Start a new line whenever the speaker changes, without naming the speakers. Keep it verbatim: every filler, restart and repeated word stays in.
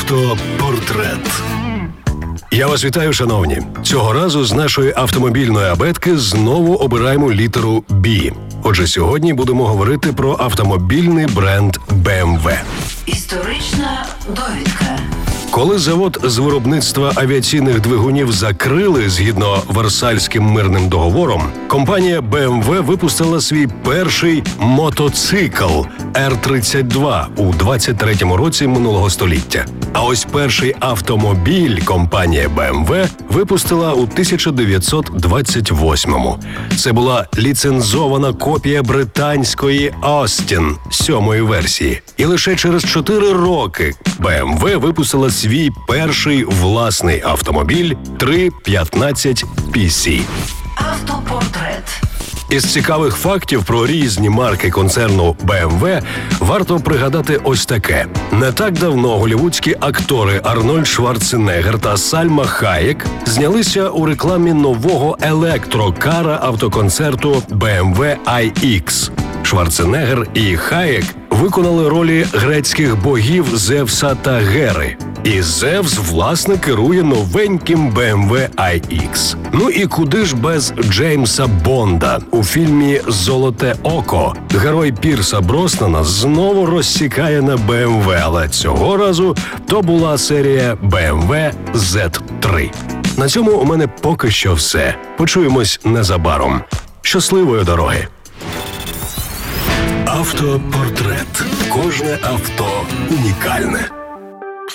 Автопортрет. Я вас вітаю, шановні. Цього разу з нашої автомобільної абетки знову обираємо літеру «Бі». Отже, сьогодні будемо говорити про автомобільний бренд бе ем ве.
Історична довідка.
Коли завод з виробництва авіаційних двигунів закрили згідно Версальським мирним договором, компанія бе ем ве випустила свій перший мотоцикл ер тридцять два у двадцять третьому році минулого століття. А ось перший автомобіль компанія бе ем ве випустила у тисяча дев'ятсот двадцять восьмому. Це була ліцензована копія британської Остін сьомої версії. І лише через чотири роки бе ем ве випустила свій перший власний автомобіль три п'ятнадцять пі сі.
Автопортрет.
Із цікавих фактів про різні марки концерну бе ем ве варто пригадати ось таке. Не так давно голлівудські актори Арнольд Шварценеггер та Сальма Хаєк знялися у рекламі нового електрокара автоконцерту бе ем ве ай ікс. Шварценеггер і Хаєк виконали ролі грецьких богів Зевса та Гери. І Зевс, власне, керує новеньким бе ем ве ай ікс. Ну і куди ж без Джеймса Бонда? У фільмі «Золоте око» герой Пірса Броснана знову розсікає на бе ем ве, але цього разу то була серія бе ем ве зет три. На цьому у мене поки що все. Почуємось незабаром. Щасливої дороги! Автопортрет. Кожне авто унікальне.